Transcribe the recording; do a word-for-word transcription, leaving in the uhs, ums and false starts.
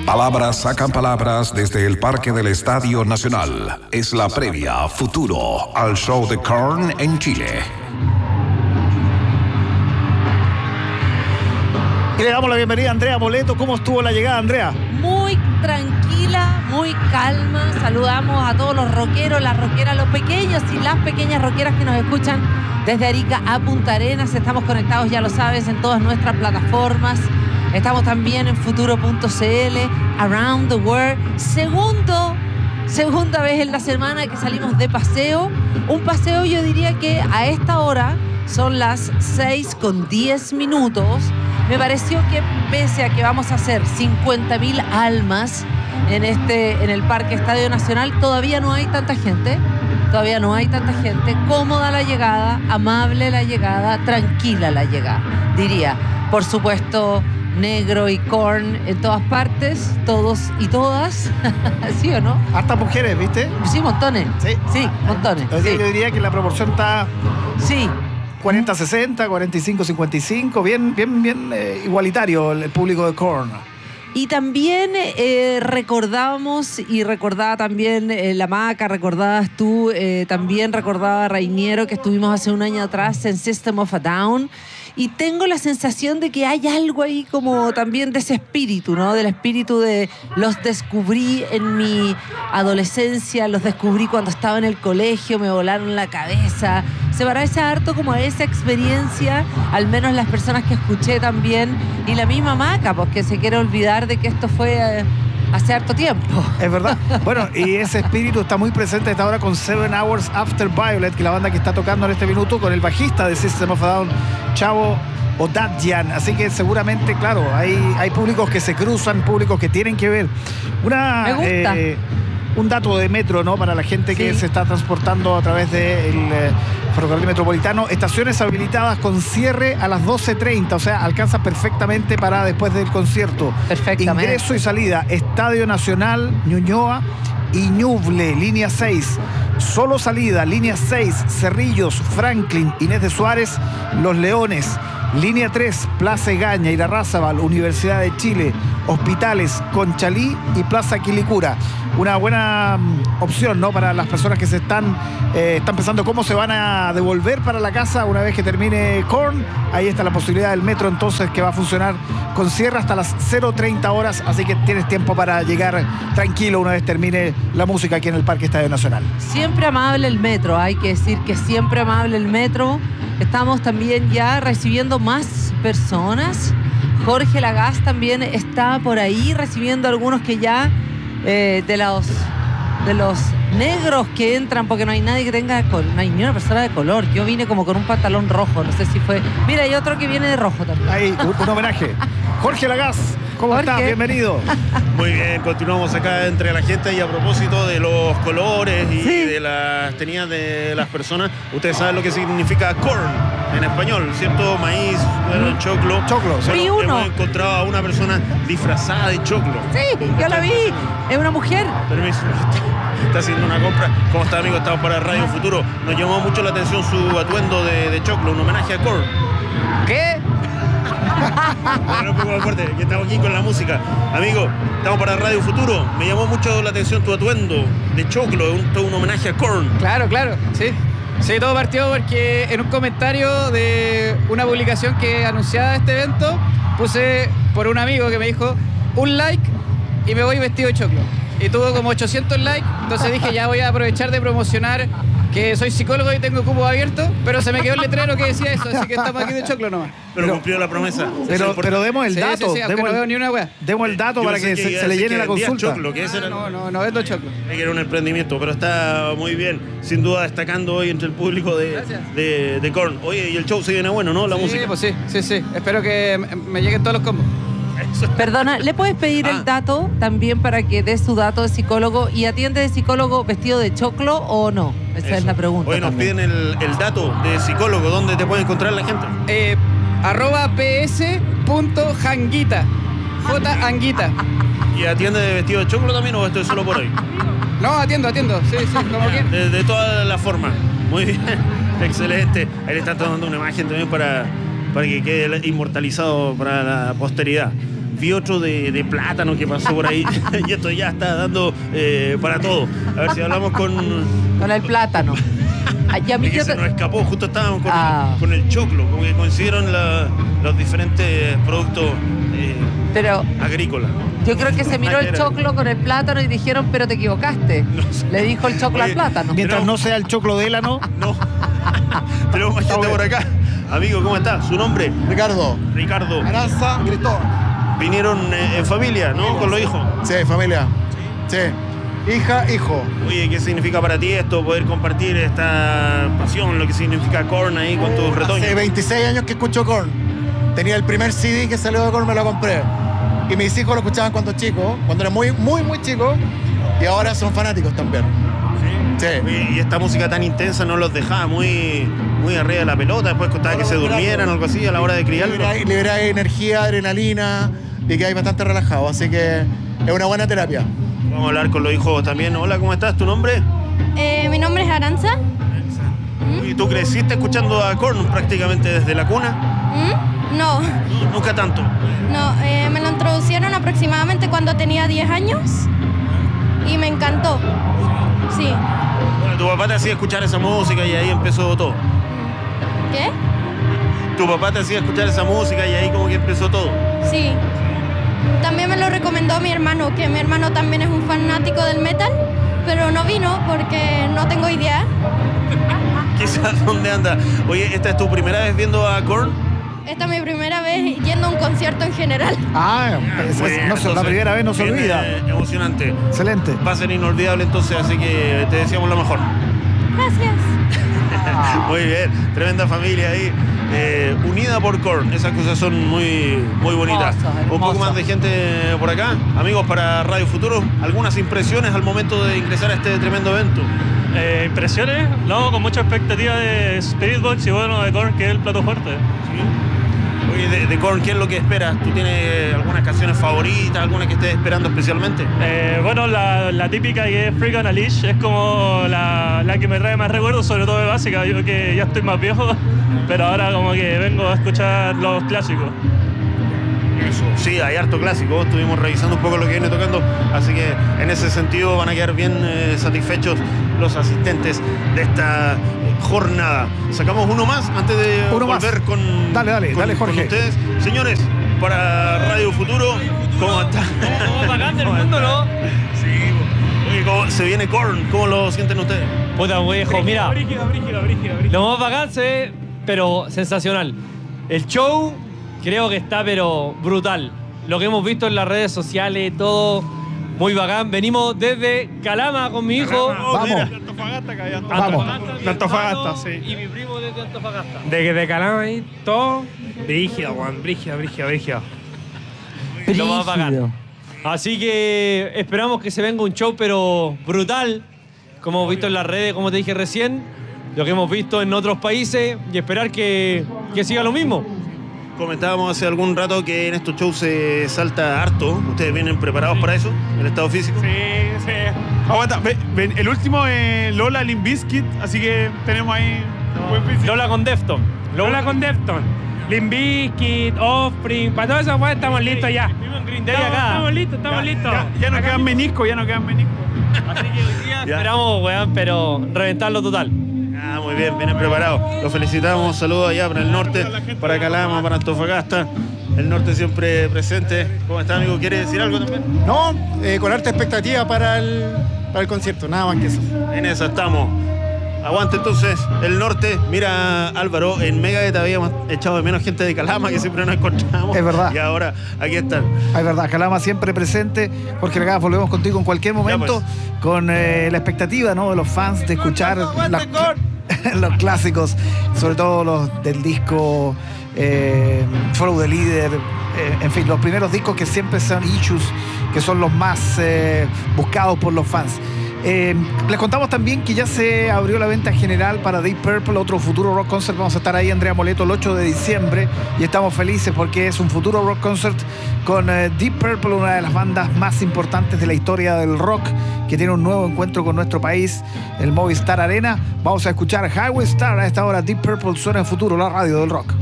Palabras sacan palabras desde el Parque del Estadio Nacional. Es la previa a futuro al show de Korn en Chile. Y le damos la bienvenida a Andrea Moleto. ¿Cómo estuvo la llegada, Andrea? Muy tranquila, muy calma. Saludamos a todos los rockeros, las rockeras, los pequeños y las pequeñas rockeras que nos escuchan desde Arica a Punta Arenas. Estamos conectados, ya lo sabes, en todas nuestras plataformas. Estamos también en futuro punto c l, Around the World. Segundo, segunda vez en la semana que salimos de paseo. Un paseo, yo diría que a esta hora son las seis con diez minutos. Me pareció que pese a que vamos a hacer cincuenta mil almas en, este, en el Parque Estadio Nacional, todavía no hay tanta gente. Todavía no hay tanta gente. Cómoda la llegada, amable la llegada, tranquila la llegada, diría. Por supuesto, Negro y Korn en todas partes, todos y todas. ¿Sí o no? Hartas mujeres, ¿viste? Sí, montones. Sí, sí montones. Yo sí. diría que la proporción está... Sí. cuarenta sesenta, cuarenta y cinco cincuenta y cinco, bien, bien, bien eh, igualitario el, el público de Korn. Y también eh, recordábamos, y recordaba también eh, la Maca, recordabas tú, eh, también recordaba Rainiero, que estuvimos hace un año atrás en System of a Down. Y tengo la sensación de que hay algo ahí como también de ese espíritu, ¿no? Del espíritu de los descubrí en mi adolescencia, los descubrí cuando estaba en el colegio, me volaron la cabeza. Se parece harto como a esa experiencia, al menos las personas que escuché también. Y la misma Maca, porque se quiere olvidar de que esto fue... Eh, hace harto tiempo. Es verdad. Bueno, y ese espíritu está muy presente a esta hora con Seven Hours After Violet, que es la banda que está tocando en este minuto, con el bajista de System of a Down, Chavo Odadjian. Así que seguramente, claro, hay, hay públicos que se cruzan, públicos que tienen que ver. Una, Me gusta. Eh, un dato de metro, ¿no? Para la gente que sí se está transportando a través del eh, ferrocarril metropolitano. Estaciones habilitadas con cierre a las doce treinta, o sea, alcanza perfectamente para después del concierto. Perfectamente. Ingreso y salida, Estadio Nacional, Ñuñoa y Ñuble, línea seis. Solo salida, línea seis, Cerrillos, Franklin, Inés de Suárez, Los Leones. Línea tres, Plaza Egaña, Irarrázaval, Universidad de Chile, Hospitales, Conchalí y Plaza Quilicura. Una buena um, opción, ¿no? Para las personas que se están, eh, están pensando cómo se van a devolver para la casa una vez que termine Korn. Ahí está la posibilidad del metro, entonces, que va a funcionar con cierre hasta las cero treinta horas, así que tienes tiempo para llegar tranquilo una vez termine la música aquí en el Parque Estadio Nacional. Siempre amable el metro, hay que decir que siempre amable el metro. Estamos también ya recibiendo más personas. Jorge Lagaz también está por ahí recibiendo algunos que ya eh, de los de los negros que entran, porque no hay nadie que tenga, no hay ni una persona de color. Yo vine como con un pantalón rojo, no sé si fue. Mira, hay otro que viene de rojo también. Ahí, un, un homenaje. Jorge Lagaz, ¿cómo Jorge. estás? Bienvenido. Muy bien, continuamos acá entre la gente y a propósito de los colores y sí. de las tenías de las personas. Ustedes saben lo que significa corn en español, ¿cierto? Maíz, bueno, choclo. Choclo, sí. Vi uno. Hemos encontrado a una persona disfrazada de choclo. Sí, yo la vi. Es una mujer. Permiso. Está haciendo una compra. ¿Cómo está, amigo? Estamos para Radio Futuro. Nos llamó mucho la atención su atuendo de, de choclo, un homenaje a Korn. ¿Qué? Bueno, un poco más fuerte, que estamos aquí con la música. Amigo, estamos para Radio Futuro. Me llamó mucho la atención tu atuendo de choclo, un, todo un homenaje a Korn. Claro, claro, sí. Sí, todo partió porque en un comentario de una publicación que anunciaba este evento, puse por un amigo que me dijo un like y me voy vestido de choclo. Y tuvo como ochocientos likes, entonces dije ya voy a aprovechar de promocionar que soy psicólogo y tengo cupo abierto, pero se me quedó el letrero que decía eso, así que estamos aquí de choclo nomás. Pero, pero cumplió la promesa. Pero, pero demos el Sí, dato. sí, sí, aunque demos, no veo el, ni una wea. demos el dato Yo para pensé que, se, iba a se le decir llene que la vendía consulta. Choclo, que ese era, No, no, no vendo choclo. que era un emprendimiento, pero está muy bien, sin duda destacando hoy entre el público de, de, de Korn. Oye, y el show se viene bueno, ¿no? La Sí, música. pues sí, sí, sí. Espero que me- me lleguen todos los combos. Perdona, ¿le puedes pedir Ah. el dato también para que dé su dato de psicólogo y atiende de psicólogo vestido de choclo o no? Esa Eso. es la pregunta. Hoy nos también. piden el, el dato de psicólogo, ¿dónde te puede encontrar la gente? Eh, arroba ps.hanguita. J. Anguita. ¿Y atiende de vestido de choclo también o esto es solo por hoy? No, atiendo, atiendo. Sí, sí, como quieran. De, de todas las formas. Muy bien, excelente. Ahí le están tomando una imagen también para, para que quede inmortalizado para la posteridad. vi otro de, de plátano que pasó por ahí. Y esto ya está dando eh, para todo. A ver si hablamos con... Con el plátano. Y a mí Es que yo se te- nos escapó, justo estábamos con, Ah. con el choclo, como que coincidieron la- los diferentes productos eh, Pero agrícolas. yo creo que se miró el choclo con el plátano y dijeron, pero te equivocaste. No sé. Le dijo el choclo Oye, al plátano. Mientras Pero- no sea el choclo de élano. No. Tenemos más gente por acá. Amigo, ¿cómo está? ¿Su nombre? Ricardo. Ricardo. Aranza, Cristóbal. Vinieron eh, en familia, ¿no? Con los hijos. Sí, familia. Sí. Hija, hijo. Oye, ¿qué significa para ti esto? Poder compartir esta pasión, lo que significa Korn ahí con tus retoños. Hace veintiséis años que escucho Korn. Tenía el primer C D que salió de Korn, me lo compré. Y mis hijos lo escuchaban cuando chicos, cuando eran muy, muy, muy chicos. Y ahora son fanáticos también. Sí. Oye, y esta música tan intensa no los dejaba muy, muy arriba de la pelota. Después costaba que se durmieran o algo así a la hora de criarlos. Liberáis liberáis energía, adrenalina y que hay bastante relajado. Así que es una buena terapia. Vamos a hablar con los hijos también. Hola, ¿cómo estás? ¿Tu nombre? Eh, mi nombre es Aranza. ¿Y tú creciste escuchando a Korn prácticamente desde la cuna? ¿Mm? No, Nunca tanto. no, eh, me lo introducieron aproximadamente cuando tenía diez años y me encantó. Sí. Bueno, tu papá te hacía escuchar esa música y ahí empezó todo. ¿Qué? Tu papá te hacía escuchar esa música y ahí como que empezó todo. Sí. También me lo recomendó mi hermano, que mi hermano también es un fanático del metal, pero no vino porque no tengo idea. Quizás dónde anda. Oye, ¿esta es tu primera vez viendo a Korn? Esta es mi primera vez yendo a un concierto en general. Ah, es- Muy es- bien, no sé, la entonces, primera vez no se bien, olvida. eh, emocionante. Excelente. Va a ser inolvidable entonces, así que te deseamos lo mejor. Gracias. Muy bien, tremenda familia ahí, eh, unida por Korn. Esas cosas son muy, muy bonitas. Hermoso, hermoso. Un poco más de gente por acá. Amigos, para Radio Futuro, algunas impresiones al momento de ingresar a este tremendo evento. Eh, impresiones, no, con mucha expectativa de Spirit Box y bueno, de Korn, que es el plato fuerte. Oye, de, de Korn, ¿qué es lo que esperas? ¿Tú tienes algunas canciones favoritas, alguna que estés esperando especialmente? Eh, bueno, la, la típica que es Freak on a Leash es como la, la que me trae más recuerdos, sobre todo de básica. Yo que ya estoy más viejo, pero ahora como que vengo a escuchar los clásicos. Eso. Sí, hay harto clásico. Estuvimos revisando un poco lo que viene tocando, así que en ese sentido van a quedar bien eh, satisfechos los asistentes de esta eh, jornada. Sacamos uno más antes de Uno más. volver con, Dale, dale, con- dale, Jorge. con ustedes. Señores, para Radio Futuro, ¿cómo está? Como bacán del mundo, ¿no? Sí. Oye, ¿cómo se viene Korn? ¿Cómo lo sienten ustedes? Puta, viejo, mira, Brígida, brígida, brígida, brígida. lo más bacán se ve, pero sensacional. El show creo que está, pero brutal. Lo que hemos visto en las redes sociales, todo muy bacán. Venimos desde Calama con mi hijo. Vamos. Antofagasta, que hay Vamos. De Antofagasta, sí. Y mi primo desde Antofagasta. De, de Calama ahí, todo. Brígida, Juan, brígida, brígida, brígida. Lo más bacán. Así que esperamos que se venga un show, pero brutal. Como hemos visto en las redes, como te dije recién. Lo que hemos visto en otros países. Y esperar que, que siga lo mismo. Comentábamos hace algún rato que en estos shows se salta harto. ¿Ustedes vienen preparados para eso? ¿El estado físico? Sí, sí. Aguanta, ve- ven, el último es Lola Limp Bizkit, así que tenemos ahí buen físico. Lola con Defton. Lola con Defton. Limp Bizkit, Offspring, para todos esos pues, estamos listos ya. Day Estamos, acá. estamos listos, estamos listos. Ya, ya no quedan meniscos, ya no quedan meniscos. Así que hoy día Ya. esperamos, weón, pero reventarlo total. Ah, muy bien, vienen preparados. Los felicitamos. Saludos allá para el norte, para Calama, para Antofagasta. El norte siempre presente. ¿Cómo está, amigo? ¿Quiere decir algo también? No, eh, con harta expectativa para el, para el concierto, nada más que eso. En esa estamos. Aguante entonces el norte. Mira, Álvaro, en Megadeth habíamos echado de menos gente de Calama que siempre nos encontramos. Es verdad. Y ahora aquí están. Es verdad, Calama siempre presente. Jorge Legada, volvemos contigo en cualquier momento pues. con eh, la expectativa, ¿no?, de los fans de escuchar las- los clásicos, sobre todo los del disco eh, Follow the Leader, eh, en fin, los primeros discos que siempre son Issues, que son los más eh, buscados por los fans. Eh, les contamos también que ya se abrió la venta general para Deep Purple, otro Futuro Rock Concert. Vamos a estar ahí, Andrea Moleto, el ocho de diciembre, y estamos felices porque es un Futuro Rock Concert con eh, Deep Purple, una de las bandas más importantes de la historia del rock, que tiene un nuevo encuentro con nuestro país, el Movistar Arena. Vamos a escuchar Highway Star a esta hora. Deep Purple suena en Futuro, la radio del rock.